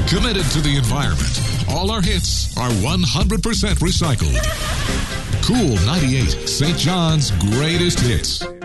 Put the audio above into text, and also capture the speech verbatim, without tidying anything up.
Committed to the environment. All our hits are one hundred percent recycled. Cool ninety-eight, Saint John's greatest hits.